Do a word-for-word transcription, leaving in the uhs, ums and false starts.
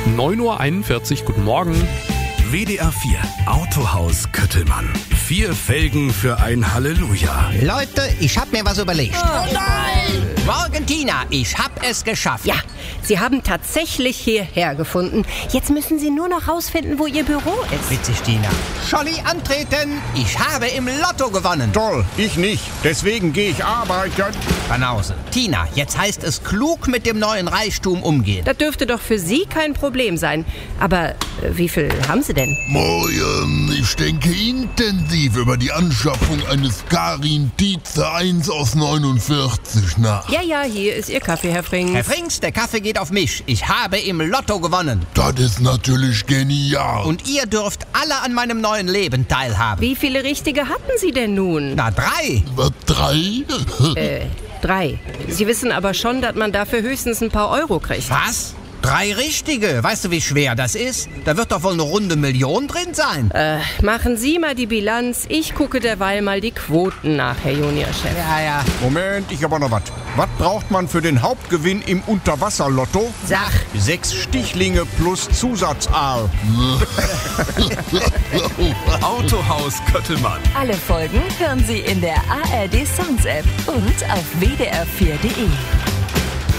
neun Uhr einundvierzig, guten Morgen. W D R vier Autohaus Köttelmann. Vier Felgen für ein Halleluja. Leute, ich hab mir was überlegt. Oh nein! Morgen, Tina, ich hab es geschafft. Ja, Sie haben tatsächlich hierher gefunden. Jetzt müssen Sie nur noch rausfinden, wo Ihr Büro ist. Witzig, Tina. Scholli, antreten. Ich habe im Lotto gewonnen. Toll, ich nicht. Deswegen gehe ich arbeiten. Banause. Tina, jetzt heißt es klug mit dem neuen Reichtum umgehen. Das dürfte doch für Sie kein Problem sein. Aber äh, wie viel haben Sie denn? Moin, ich denke intensiv über die Anschaffung eines Garin Tietze eins aus neunundvierzig nach. Ja, ja, hier ist Ihr Kaffee, Herr Frings. Herr Frings, der Kaffee geht auf mich. Ich habe im Lotto gewonnen. Das ist natürlich genial. Und ihr dürft alle an meinem neuen Leben teilhaben. Wie viele Richtige hatten Sie denn nun? Na, drei. Was, drei? Äh, drei. Sie wissen aber schon, dass man dafür höchstens ein paar Euro kriegt. Was? Drei Richtige. Weißt du, wie schwer das ist? Da wird doch wohl eine runde Million drin sein. Äh, machen Sie mal die Bilanz. Ich gucke derweil mal die Quoten nach, Herr Juniorchef. Ja, ja. Moment, ich aber noch was. Was braucht man für den Hauptgewinn im Unterwasserlotto? Sag. Sechs Stichlinge plus Zusatzaal. Autohaus Köttelmann. Alle Folgen hören Sie in der A R D Sounds App und auf w d r vier punkt d e.